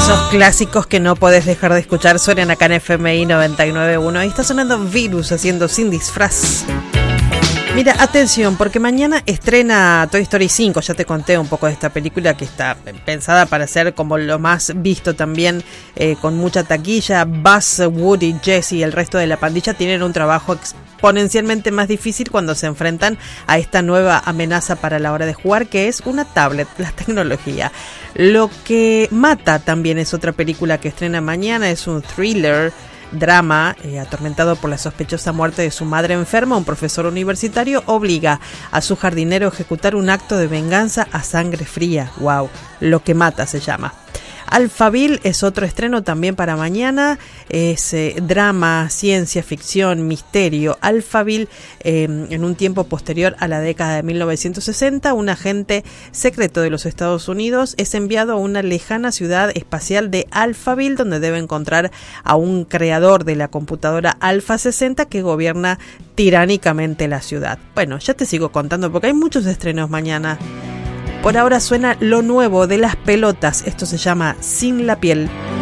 Esos clásicos que no podés dejar de escuchar suenan acá en FMI 99.1. Ahí está sonando Virus haciendo Sin Disfraz. Mira, atención, porque mañana estrena Toy Story 5. Ya te conté un poco de esta película que está pensada para ser como lo más visto también, con mucha taquilla. Buzz, Woody, Jesse y el resto de la pandilla tienen un trabajo exponencialmente más difícil cuando se enfrentan a esta nueva amenaza para la hora de jugar, que es una tablet, la tecnología. Lo que mata también es otra película que estrena mañana, es un thriller, drama, atormentado por la sospechosa muerte de su madre enferma. Un profesor universitario obliga a su jardinero a ejecutar un acto de venganza a sangre fría. Wow, Lo que mata se llama. Alphaville es otro estreno también para mañana, es drama, ciencia ficción, misterio. Alphaville, en un tiempo posterior a la década de 1960, un agente secreto de los Estados Unidos es enviado a una lejana ciudad espacial de Alphaville, donde debe encontrar a un creador de la computadora Alpha 60 que gobierna tiránicamente la ciudad. Bueno, ya te sigo contando porque hay muchos estrenos mañana. Por ahora suena lo nuevo de Las Pelotas. Esto se llama Sin la Piel.